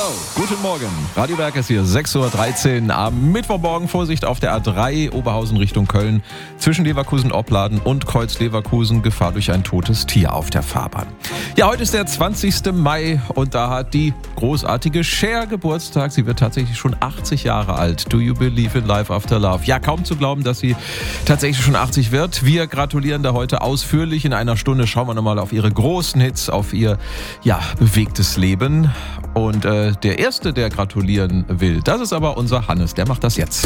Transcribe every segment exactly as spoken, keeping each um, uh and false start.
Hallo, guten Morgen. Radio Berg ist hier, sechs Uhr dreizehn am Mittwochmorgen. Vorsicht auf der A drei, Oberhausen Richtung Köln. Zwischen Leverkusen-Opladen und Kreuz-Leverkusen Gefahr durch ein totes Tier auf der Fahrbahn. Ja, heute ist der zwanzigster Mai und da hat die großartige Cher Geburtstag. Sie wird tatsächlich schon achtzig Jahre alt. Do you believe in life after love? Ja, kaum zu glauben, dass sie tatsächlich schon achtzig wird. Wir gratulieren da heute ausführlich. In einer Stunde schauen wir nochmal auf ihre großen Hits, auf ihr, ja, bewegtes Leben. Und äh, der Erste, der gratulieren will, das ist aber unser Hannes. Der macht das jetzt.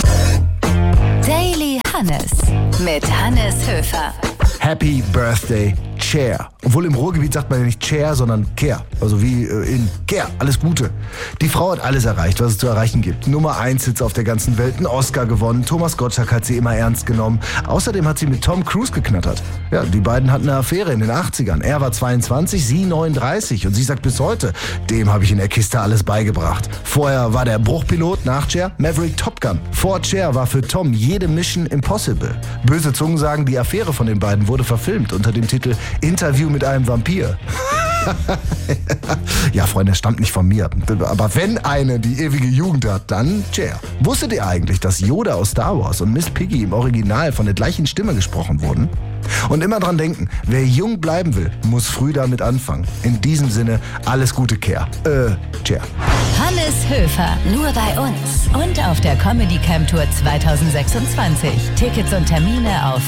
Daily Hannes mit Hannes Höfer. Happy Birthday, Cher. Obwohl im Ruhrgebiet sagt man ja nicht Cher, sondern Ker. Also wie in Ker. Alles Gute. Die Frau hat alles erreicht, was es zu erreichen gibt. Nummer eins Hits auf der ganzen Welt, einen Oscar gewonnen. Thomas Gottschalk hat sie immer ernst genommen. Außerdem hat sie mit Tom Cruise geknattert. Ja, die beiden hatten eine Affäre in den achtzigern. Er war zweiundzwanzig, sie neununddreißig. Und sie sagt bis heute, dem habe ich in der Kiste alles beigebracht. Vorher war der Bruchpilot, nach Cher Maverick Top Gun. Vor Cher war für Tom jede Mission Impossible. Böse Zungen sagen, die Affäre von den beiden wurde verfilmt unter dem Titel Interview mit einem Vampir. Ja, Freunde, das stammt nicht von mir. Aber wenn eine die ewige Jugend hat, dann Cher. Wusstet ihr eigentlich, dass Yoda aus Star Wars und Miss Piggy im Original von der gleichen Stimme gesprochen wurden? Und immer dran denken, wer jung bleiben will, muss früh damit anfangen. In diesem Sinne, alles Gute, Cher. Äh, Cher. Hannes Höfer, nur bei uns. Und auf der Comedy Camp Tour zwanzig sechsundzwanzig. Tickets und Termine auf